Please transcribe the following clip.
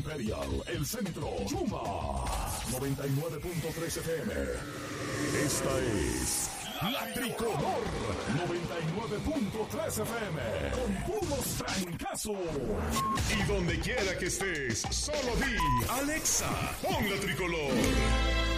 Imperial, El Centro, Yuma, 99.3 FM. Esta es La Tricolor, 99.3 FM, con puros trancazos. Y donde quiera que estés, solo di, Alexa, pon La Tricolor.